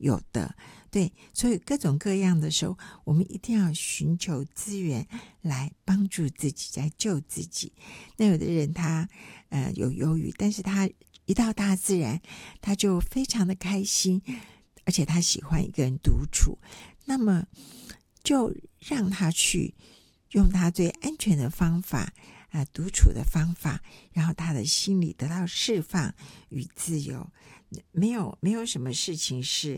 有的。对，所以各种各样的时候，我们一定要寻求资源来帮助自己，来救自己。那有的人他有忧郁，但是他一到大自然，他就非常的开心，而且他喜欢一个人独处，那么就让他去用他最安全的方法独处的方法，然后他的心里得到释放与自由。没有什么事情是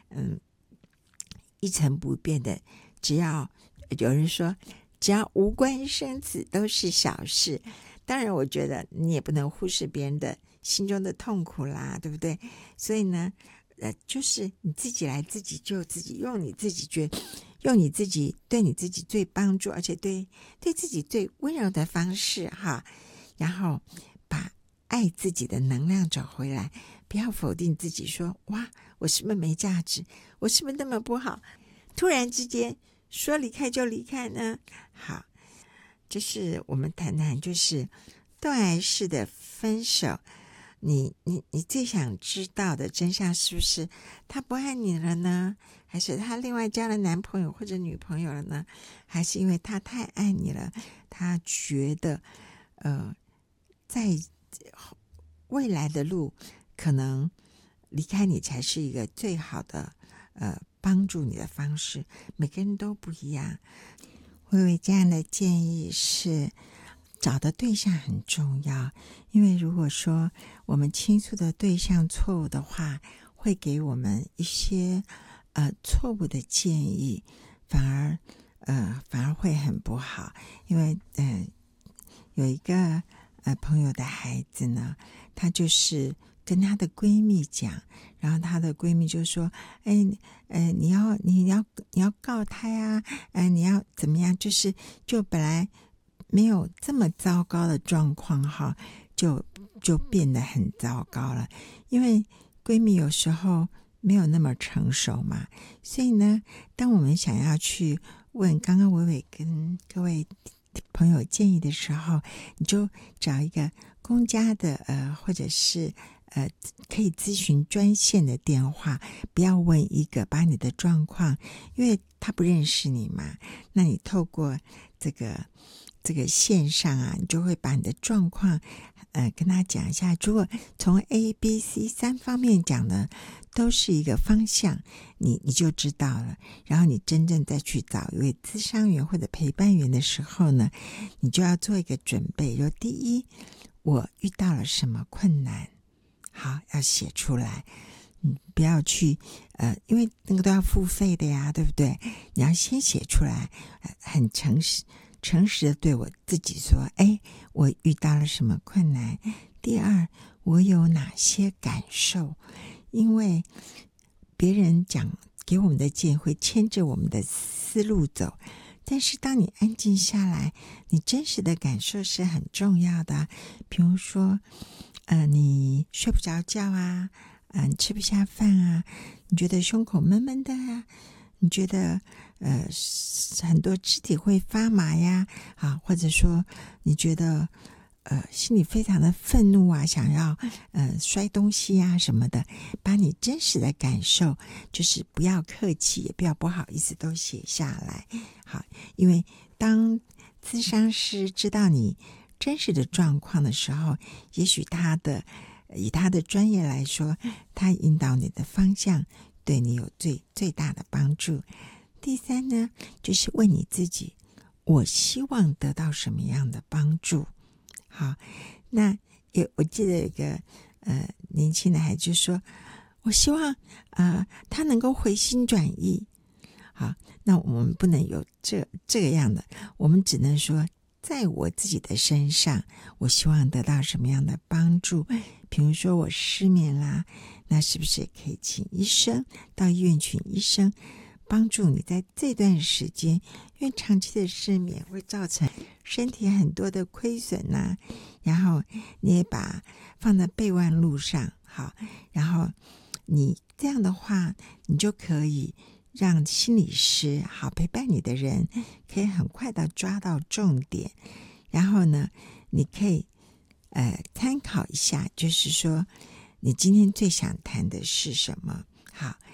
一成不变的，只要有人说只要无关生死都是小事。当然我觉得你也不能忽视别人的心中的痛苦啦，对不对？所以呢就是你自己来自己救自己，用你自己对你自己最帮助而且对自己最温柔的方式哈，然后把爱自己的能量找回来，不要否定自己说哇我是不是没价值，我是不是那么不好，突然之间说离开就离开呢？好，就是我们谈谈就是断崖式的分手，你最想知道的真相是不是他不爱你了呢？还是他另外交了男朋友或者女朋友了呢？还是因为他太爱你了，他觉得在未来的路可能离开你才是一个最好的帮助你的方式，每个人都不一样。微微这样的建议是找的对象很重要，因为如果说我们倾诉的对象错误的话，会给我们一些错误的建议，反而会很不好。因为有一个朋友的孩子呢，她就是跟她的闺蜜讲，然后她的闺蜜就说你要告他呀，你要怎么样，就本来没有这么糟糕的状况哈，就变得很糟糕了。因为闺蜜有时候没有那么成熟嘛，所以呢，当我们想要去问刚刚伟伟跟各位朋友建议的时候，你就找一个公家的或者是可以咨询专线的电话，不要问一个把你的状况，因为他不认识你嘛，那你透过这个线上啊，你就会把你的状况跟他讲一下。如果从 A、B、C 3方面讲呢，都是一个方向，你就知道了。然后你真正再去找一位咨商员或者陪伴员的时候呢，你就要做一个准备。就第一，我遇到了什么困难，好，要写出来。不要去因为那个都要付费的呀，对不对？你要先写出来，很诚实的对我自己说，我遇到了什么困难。第二，我有哪些感受，因为别人讲给我们的建议会牵着我们的思路走，但是当你安静下来，你真实的感受是很重要的。比如说你睡不着觉啊，你吃不下饭啊，你觉得胸口闷闷的啊，你觉得很多肢体会发麻呀，或者说你觉得心里非常的愤怒啊，想要摔东西啊什么的，把你真实的感受，就是不要客气，也不要不好意思，都写下来。好，因为当咨商师知道你真实的状况的时候，也许以他的专业来说，他引导你的方向对你有最大的帮助。第三呢，就是问你自己，我希望得到什么样的帮助。好，那我记得有一个年轻的孩子就说，我希望他能够回心转意。好，那我们不能有这个样的，我们只能说在我自己的身上，我希望得到什么样的帮助。比如说我失眠啦，那是不是可以请医生，到医院请医生帮助你在这段时间，因为长期的失眠会造成身体很多的亏损啊，然后你也把放在备忘录上。好，然后你这样的话，你就可以让心理师好陪伴你的人可以很快的抓到重点。然后呢，你可以参考一下，就是说你今天最想谈的是什么。好，